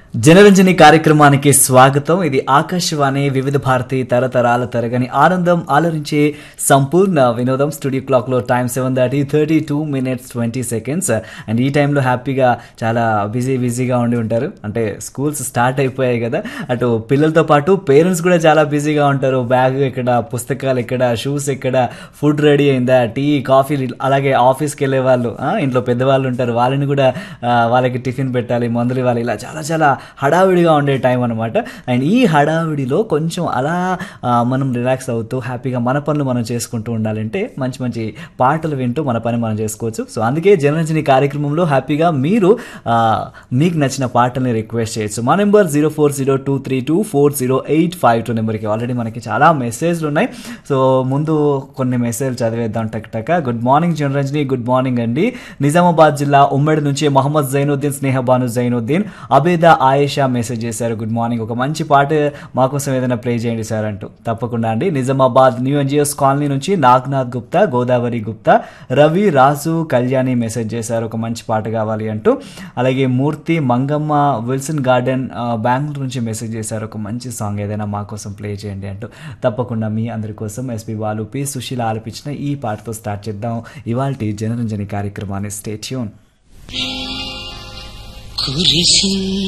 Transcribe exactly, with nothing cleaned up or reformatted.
జనరంజని కార్యక్రమానికి స్వాగతం. ఇది ఆకాశవాణి వివిధ భారతి తరతరాల తరగని ఆనందం ఆలరించే సంపూర్ణ వినోదం. స్టూడియో క్లాక్ లో టైం సెవెన్ దాటి thirty two minutes twenty seconds and ఈ టైంలో హ్యాపీగా చాలా బిజీ బిజీగా ఉండి ఉంటారు. అంటే స్కూల్స్ స్టార్ట్ అయిపోయాయి కదా, అటు పిల్లలతో పాటు పేరెంట్స్ కూడా చాలా బిజీగా ఉంటారు. బ్యాగ్ ఎక్కడ, పుస్తకాలు ఎక్కడ, షూస్ ఎక్కడ, ఫుడ్ రెడీ అయిందా, టీ కాఫీ, అలాగే ఆఫీస్కి వెళ్ళే వాళ్ళు, ఇంట్లో పెద్దవాళ్ళు ఉంటారు, వాళ్ళని కూడా వాళ్ళకి టిఫిన్ పెట్టాలి, మందులు ఇవ్వాలి, ఇలా చాలా చాలా హడావిడిగా ఉండే టైం అనమాట. అండ్ ఈ హడావిడిలో కొంచెం అలా మనం రిలాక్స్ అవుతూ హ్యాపీగా మన పనులు మనం చేసుకుంటూ ఉండాలంటే మంచి మంచి పాటలు వింటూ మన పని మనం చేసుకోవచ్చు. సో అందుకే జనరంజని కార్యక్రమంలో హ్యాపీగా మీరు మీకు నచ్చిన పాటల్ని రిక్వెస్ట్ చేయొచ్చు. మా number zero four zero two three two four zero eight five two నెంబర్కి ఆల్రెడీ మనకి చాలా మెసేజ్లు ఉన్నాయి. సో ముందు కొన్ని మెసేజ్లు చదివేద్దాం టక్ టక్. Good morning Janaranjani. Good morning అండి. నిజామాబాద్ జిల్లా ఉమ్మడి నుంచి మొహమ్మద్ జైనుద్దీన్, స్నేహబాను జైనుద్దీన్, అబేదా ఆయేషా మెసేజ్ చేశారు. గుడ్ మార్నింగ్, ఒక మంచి పాట మాకోసం ఏదైనా ప్లే చేయండి సార్ అంటూ. తప్పకుండా అండి. నిజామాబాద్ న్యూ ఎన్జిఓస్ కాలనీ నుంచి నాగ్నాథ్ గుప్తా, గోదావరి గుప్తా, రవి, రాజు, కళ్యాణి మెసేజ్ చేశారు ఒక మంచి పాట కావాలి అంటూ. అలాగే మూర్తి, మంగమ్మ, విల్సన్ గార్డెన్, బెంగళూరు నుంచి మెసేజ్ చేశారు ఒక మంచి సాంగ్ ఏదైనా మాకోసం ప్లే చేయండి అంటూ. తప్పకుండా మీ అందరి కోసం ఎస్పి బాలు, పి సుశీల ఆలపించిన ఈ పాటతో స్టార్ట్ చేద్దాం ఇవాల్టి జనరంజని కార్యక్రమాన్ని. Stay tune.